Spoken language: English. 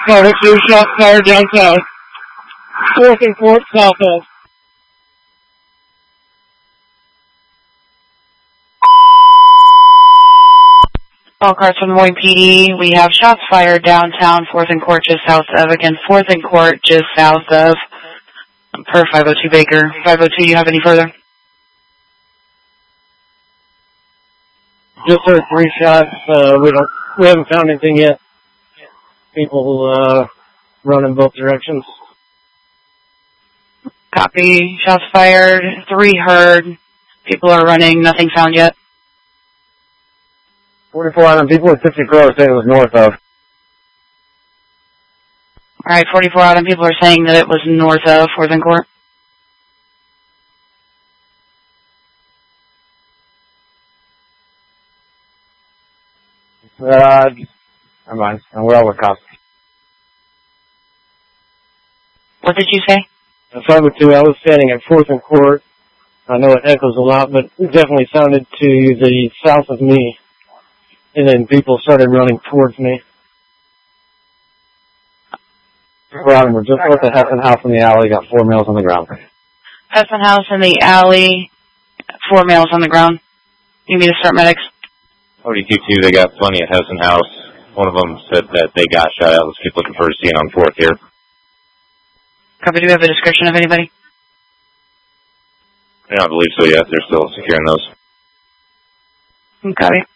Carter 2, shots fired down south. 4th and Court, south of. All cars from Des Moines PD. We have shots fired downtown, 4th and Court, just south of. Again, 4th and Court, just south of. Per 502 Baker. 502, you have any further? Just heard 3 shots. We haven't found anything yet. People running both directions. Copy. Shots fired. 3 heard. People are running. Nothing found yet. 44 Adam. People at 50 Crow are saying it was north of. All right, 44 Adam. People are saying that it was north of 4th and Court. Never mind. We're all with cops. What did you say? 502, I was standing at 4th and Court. I know it echoes a lot, but it definitely sounded to the south of me. And then people started running towards me. We're just north of Hessen House in the alley, got 4 males on the ground. Hessen House in the alley, 4 males on the ground. You need to start medics. 42, they got plenty at Hessen House. One of them said that they got shot at. Let's keep looking for a scene on 4th here. Copy, do we have a description of anybody? I don't believe so yet. They're still securing those. Copy.